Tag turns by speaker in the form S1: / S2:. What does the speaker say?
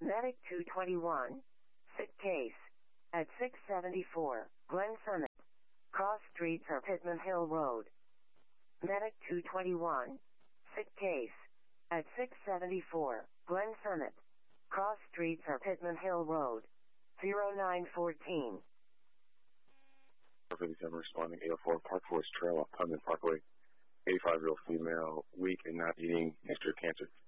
S1: Medic 221, sick case, at 674, Glen Summit, Cross Street or Pittman Hill Road. Medic 221, sick case, at 674, Glen Summit, Cross Street or Pittman Hill Road, 0914.
S2: 57 responding 804 Park Forest Trail off Putnam Parkway. 85-year-old female, weak and not eating, history of cancer.